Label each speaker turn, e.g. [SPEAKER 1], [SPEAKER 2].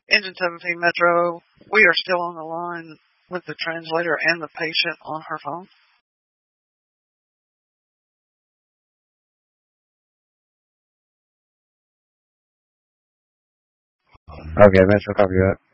[SPEAKER 1] Engine 17 Metro, we are still on the line with the translator and the patient on her phone.
[SPEAKER 2] Okay, Metro, copy that.